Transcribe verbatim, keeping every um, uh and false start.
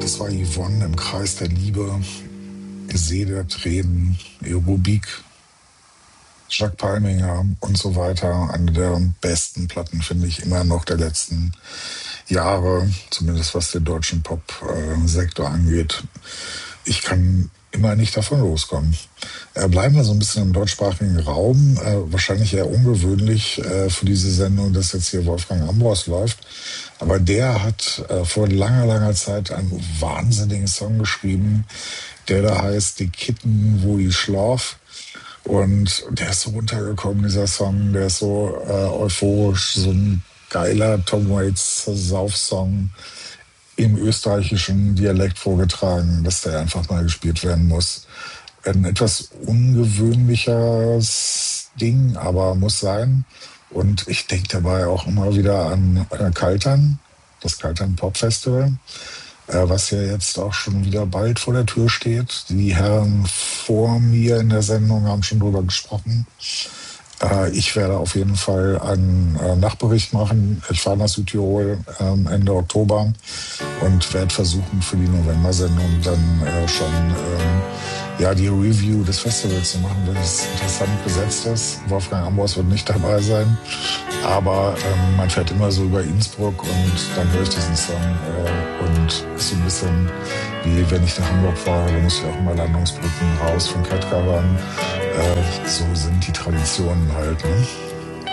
Das war Yvonne im Kreis der Liebe, Gesedet, Reden, Aerobik, Jacques Palminger und so weiter. Eine der besten Platten, finde ich, immer noch der letzten Jahre, zumindest was den deutschen Pop-Sektor angeht. Ich kann immer nicht davon loskommen. Äh, bleiben wir so ein bisschen im deutschsprachigen Raum. Äh, wahrscheinlich eher ungewöhnlich äh, für diese Sendung, dass jetzt hier Wolfgang Ambros läuft. Aber der hat äh, vor langer, langer Zeit einen wahnsinnigen Song geschrieben, der da heißt Die Kitten, wo ich schlaf. Und der ist so runtergekommen, dieser Song. Der ist so äh, euphorisch, so ein geiler Tom Waits Saufsong im österreichischen Dialekt vorgetragen, dass der einfach mal gespielt werden muss. Ein etwas ungewöhnliches Ding, aber muss sein. Und ich denke dabei auch immer wieder an äh, Kaltern, das Kaltern Pop Festival, äh, was ja jetzt auch schon wieder bald vor der Tür steht. Die Herren vor mir in der Sendung haben schon drüber gesprochen. Äh, ich werde auf jeden Fall einen äh, Nachbericht machen. Ich fahre nach Südtirol ähm, Ende Oktober und werde versuchen, für die November-Sendung dann äh, schon ähm, ja, die Review des Festivals zu machen, wenn es interessant besetzt ist. Wolfgang Ambros wird nicht dabei sein, aber ähm, man fährt immer so über Innsbruck und dann höre ich diesen Song äh, und ist so ein bisschen wie wenn ich nach Hamburg fahre, da muss ich auch immer Landungsbrücken raus von Ketka hören. Äh, so sind die Traditionen halt, ne?